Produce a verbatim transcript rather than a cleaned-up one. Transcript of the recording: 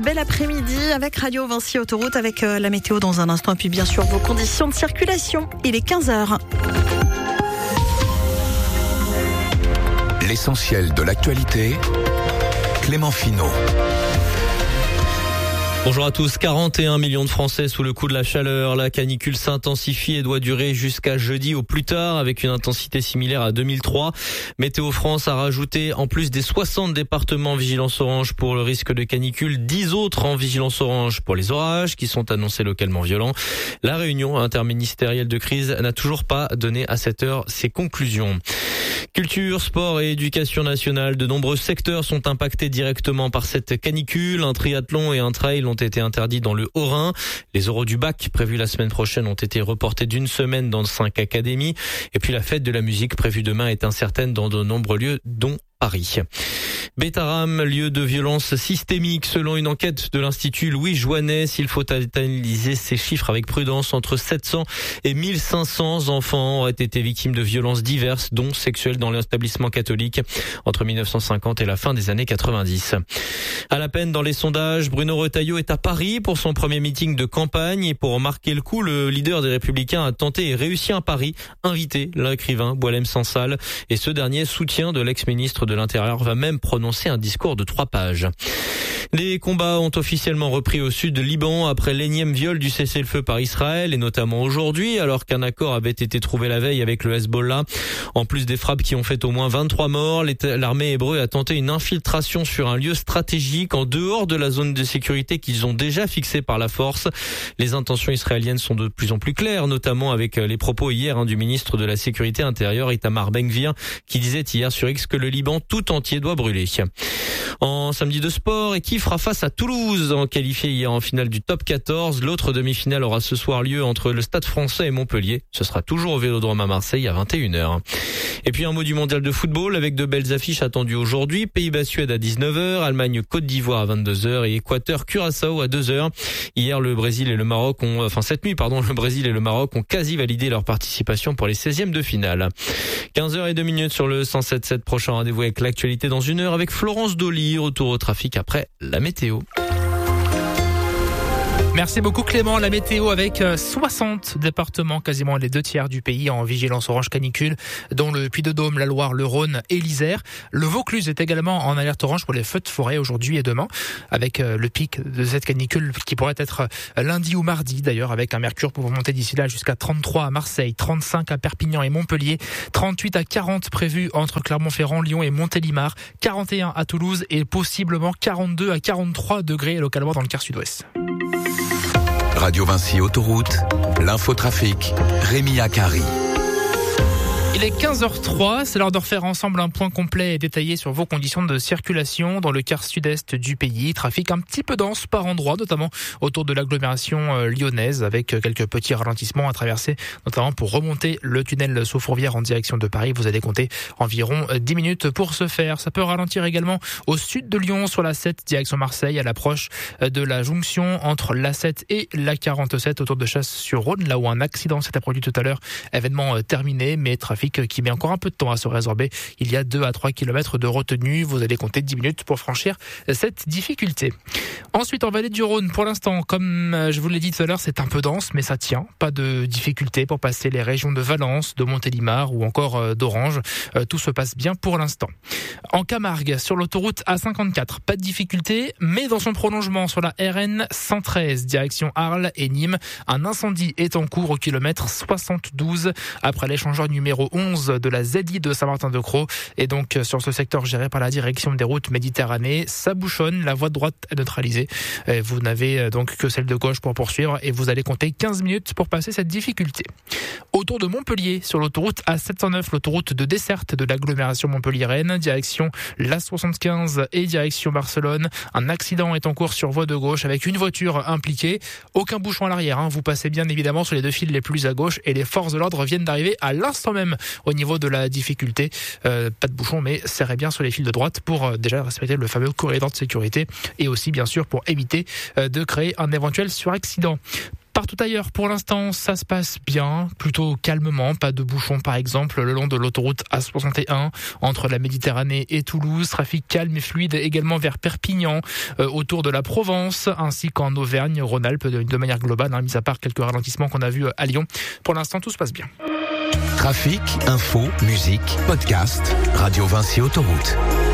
Bel après-midi avec Radio Vinci Autoroute, avec la météo dans un instant et puis bien sûr vos conditions de circulation. Il est quinze heures. L'essentiel de l'actualité, Clément Finot. Bonjour à tous. quarante et un millions de Français sous le coup de la chaleur. La canicule s'intensifie et doit durer jusqu'à jeudi au plus tard, avec une intensité similaire à deux mille trois. Météo France a rajouté, en plus des soixante départements en vigilance orange pour le risque de canicule, dix autres en vigilance orange pour les orages qui sont annoncés localement violents. La réunion interministérielle de crise n'a toujours pas donné à cette heure ses conclusions. Culture, sport et éducation nationale, de nombreux secteurs sont impactés directement par cette canicule. Un triathlon et un trail ont été interdits dans le Haut-Rhin. Les oraux du bac prévus la semaine prochaine ont été reportés d'une semaine dans cinq académies. Et puis la fête de la musique prévue demain est incertaine dans de nombreux lieux, dont Paris. Bétarame, lieu de violence systémique selon une enquête de l'Institut Louis Jouannet. S'il faut analyser ces chiffres avec prudence, entre sept cents et mille cinq cents enfants auraient été victimes de violences diverses, dont sexuelles, dans l'établissement catholique entre mille neuf cent cinquante et la fin des années quatre-vingt-dix. À la peine dans les sondages, Bruno Retailleau est à Paris pour son premier meeting de campagne et pour marquer le coup, le leader des Républicains a tenté et réussi un pari, inviter l'écrivain Boualem Sansal, et ce dernier, soutien de l'ex-ministre de l'Intérieur, va même prononcer un discours de trois pages. Les combats ont officiellement repris au sud de Liban après l'énième viol du cessez-le-feu par Israël, et notamment aujourd'hui, alors qu'un accord avait été trouvé la veille avec le Hezbollah. En plus des frappes qui ont fait au moins vingt-trois morts, l'armée hébreu a tenté une infiltration sur un lieu stratégique en dehors de la zone de sécurité qu'ils ont déjà fixée par la force. Les intentions israéliennes sont de plus en plus claires, notamment avec les propos hier hein, du ministre de la Sécurité intérieure, Itamar Ben-Gvir, qui disait hier sur X que le Liban tout entier doit brûler. En samedi de sport, et qui fera face à Toulouse, en qualifié hier en finale du top quatorze. L'autre demi-finale aura ce soir lieu entre le Stade Français et Montpellier. Ce sera toujours au Vélodrome à Marseille à vingt et une heures. Et puis un mot du mondial de football avec de belles affiches attendues aujourd'hui. Pays-Bas-Suède à dix-neuf heures, Allemagne-Côte d'Ivoire à vingt-deux heures et Équateur-Curaçao à deux heures. Hier, le Brésil et le Maroc ont, enfin cette nuit, pardon, le Brésil et le Maroc ont quasi validé leur participation pour les seizièmes de finale. quinze heures zéro deux minutes sur le cent sept virgule sept. Prochain rendez-vous avec l'actualité dans une heure avec Florence Dolly. Retour au trafic après la météo. Merci beaucoup Clément. La météo avec soixante départements, quasiment les deux tiers du pays en vigilance orange canicule, dont le Puy-de-Dôme, la Loire, le Rhône et l'Isère. Le Vaucluse est également en alerte orange pour les feux de forêt aujourd'hui et demain, avec le pic de cette canicule qui pourrait être lundi ou mardi d'ailleurs, avec un mercure pouvant monter d'ici là jusqu'à trente-trois à Marseille, trente-cinq à Perpignan et Montpellier, trente-huit à quarante prévus entre Clermont-Ferrand, Lyon et Montélimar, quarante et un à Toulouse et possiblement quarante-deux à quarante-trois degrés localement dans le quart sud-ouest. Radio Vinci Autoroute, l'infotrafic, Rémi Akari. Il est quinze heures trois, c'est l'heure de refaire ensemble un point complet et détaillé sur vos conditions de circulation dans le quart sud-est du pays. Trafic un petit peu dense par endroits, notamment autour de l'agglomération lyonnaise, avec quelques petits ralentissements à traverser, notamment pour remonter le tunnel sous Fourvière en direction de Paris. Vous allez compter environ dix minutes pour ce faire. Ça peut ralentir également au sud de Lyon, sur la sept, direction Marseille, à l'approche de la jonction entre la sept et la quarante-sept, autour de Chasse-sur-Rhône, là où un accident s'est produit tout à l'heure. Événement terminé, mais trafic qui met encore un peu de temps à se résorber. Il y a deux à trois kilomètres de retenue. Vous allez compter dix minutes pour franchir cette difficulté. Ensuite, en vallée du Rhône, pour l'instant, comme je vous l'ai dit tout à l'heure, c'est un peu dense, mais ça tient. Pas de difficulté pour passer les régions de Valence, de Montélimar ou encore d'Orange. Tout se passe bien pour l'instant. En Camargue, sur l'autoroute A cinquante-quatre, pas de difficulté, mais dans son prolongement sur la R N cent treize, direction Arles et Nîmes, un incendie est en cours au kilomètre soixante-douze, après l'échangeur numéro onze de la Z I de Saint-Martin-de-Crau. Et donc, sur ce secteur géré par la direction des routes Méditerranée, ça bouchonne, la voie de droite est neutralisée. Vous n'avez donc que celle de gauche pour poursuivre et vous allez compter quinze minutes pour passer cette difficulté. Autour de Montpellier, sur l'autoroute A sept cent neuf, l'autoroute de desserte de l'agglomération montpelliéraine, direction l'A soixante-quinze et direction Barcelone, un accident est en cours sur voie de gauche avec une voiture impliquée. Aucun bouchon à l'arrière, hein. Vous passez bien évidemment sur les deux fils les plus à gauche et les forces de l'ordre viennent d'arriver à l'instant même au niveau de la difficulté. Euh, pas de bouchon, mais serrez bien sur les fils de droite pour euh, déjà respecter le fameux corridor de sécurité et aussi bien sûr pour éviter euh, de créer un éventuel suraccident. Partout ailleurs, pour l'instant, ça se passe bien, plutôt calmement, pas de bouchons par exemple le long de l'autoroute A soixante et un entre la Méditerranée et Toulouse, trafic calme et fluide également vers Perpignan, euh, autour de la Provence, ainsi qu'en Auvergne, Rhône-Alpes de, de manière globale, hein, mis à part quelques ralentissements qu'on a vus à Lyon. Pour l'instant, tout se passe bien. Trafic, info, musique, podcast, Radio Vinci Autoroute.